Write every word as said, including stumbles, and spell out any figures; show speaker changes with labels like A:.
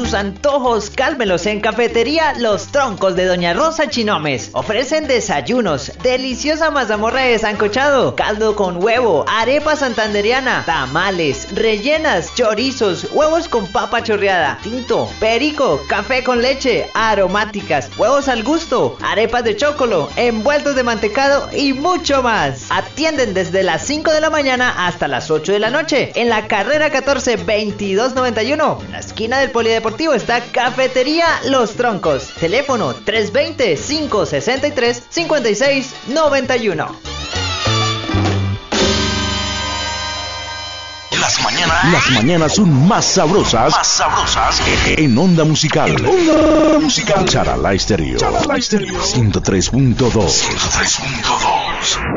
A: sus antojos, cálmelos en Cafetería Los Troncos de Doña Rosa Chinomes. Ofrecen desayunos, deliciosa mazamorra de sancochado, caldo con huevo, arepa santanderiana, tamales, rellenas, chorizos, huevos con papa chorreada, tinto, perico, café con leche, aromáticas, huevos al gusto, arepas de chocolo, envueltos de mantecado y mucho más. Atienden desde las cinco de la mañana hasta las ocho de la noche en la carrera catorce veintidós noventa y uno. En la esquina del Polideportivo está Cafetería Los Troncos. Teléfono tres dos cero, cinco seis tres, cinco seis nueve uno.
B: Las mañanas, las mañanas son más sabrosas, más sabrosas en Onda Musical. En Onda Musical. Charalá Estéreo. Charalá Estéreo. ciento tres punto dos. ciento tres punto dos.